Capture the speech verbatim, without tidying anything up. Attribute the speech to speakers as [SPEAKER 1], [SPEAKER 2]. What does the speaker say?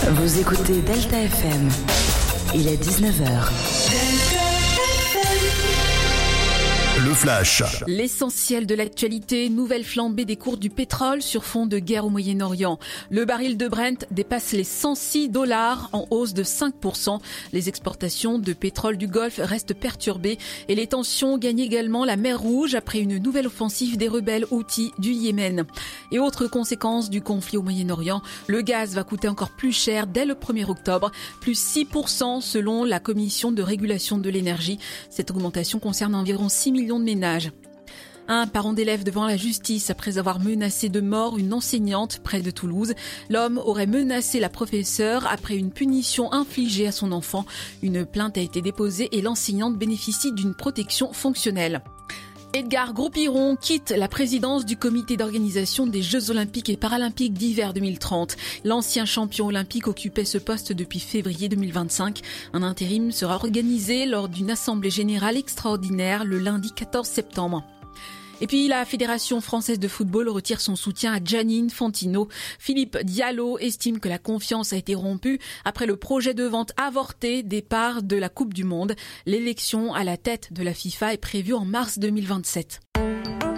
[SPEAKER 1] Vous écoutez Delta F M. Il est dix-neuf heures.
[SPEAKER 2] Le Flash.
[SPEAKER 3] L'essentiel de l'actualité, nouvelle flambée des cours du pétrole sur fond de guerre au Moyen-Orient. Le baril de Brent dépasse les cent six dollars en hausse de cinq pour cent. Les exportations de pétrole du Golfe restent perturbées et les tensions gagnent également la mer Rouge après une nouvelle offensive des rebelles Houthis du Yémen. Et autre conséquence du conflit au Moyen-Orient, le gaz va coûter encore plus cher dès le premier octobre, plus six pour cent selon la Commission de régulation de l'énergie. Cette augmentation concerne environ six millions de ménages. Un parent d'élève devant la justice après avoir menacé de mort une enseignante près de Toulouse. L'homme aurait menacé la professeure après une punition infligée à son enfant. Une plainte a été déposée et l'enseignante bénéficie d'une protection fonctionnelle. Edgar Gros-Piron quitte la présidence du comité d'organisation des Jeux Olympiques et Paralympiques d'hiver deux mille trente. L'ancien champion olympique occupait ce poste depuis février deux mille vingt-cinq. Un intérim sera organisé lors d'une assemblée générale extraordinaire le lundi quatorze septembre. Et puis la Fédération française de football retire son soutien à Gianni Infantino. Philippe Diallo estime que la confiance a été rompue après le projet de vente avorté des parts de la Coupe du Monde. L'élection à la tête de la FIFA est prévue en mars deux mille vingt-sept.